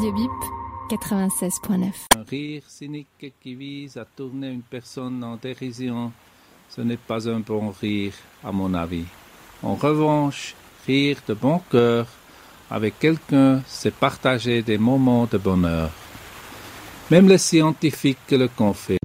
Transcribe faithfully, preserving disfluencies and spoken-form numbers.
Radio Bip, quatre-vingt-seize point neuf. Un rire cynique qui vise à tourner une personne en dérision, ce n'est pas un bon rire, à mon avis. En revanche, rire de bon cœur avec quelqu'un, c'est partager des moments de bonheur. Même les scientifiques le confèrent.